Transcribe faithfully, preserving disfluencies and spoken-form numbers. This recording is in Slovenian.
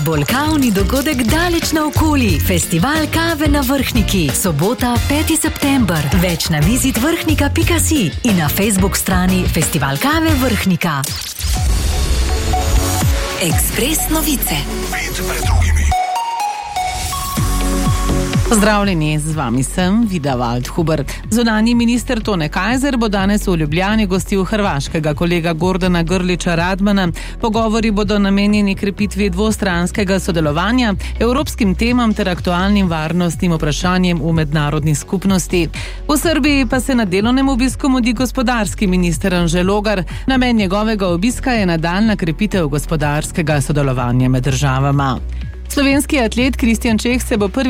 Bolj kavni dogodek daleč naokoli. Festival kave na Vrhniki. Sobota, peti september. Več na vizit vrhnika pika si in na Facebook strani Festival kave Vrhnika. Ekspres novice. Pet pred drugimi. Pozdravljeni, z vami sem Vida Waldhuber. Zunanji minister Tone Kajzer bo danes v Ljubljani gostil hrvaškega kolega Gordana Grlića Radmana. Pogovori bodo namenjeni krepitvi dvostranskega sodelovanja, evropskim temam ter aktualnim varnostnim vprašanjem v mednarodni skupnosti. V Srbiji pa se na delovnem obisku mudi gospodarski minister Anže Logar. Namen njegovega obiska je nadaljnja krepitev gospodarskega sodelovanja med državama. Slovenski atlet Kristjan Čeh se bo prvi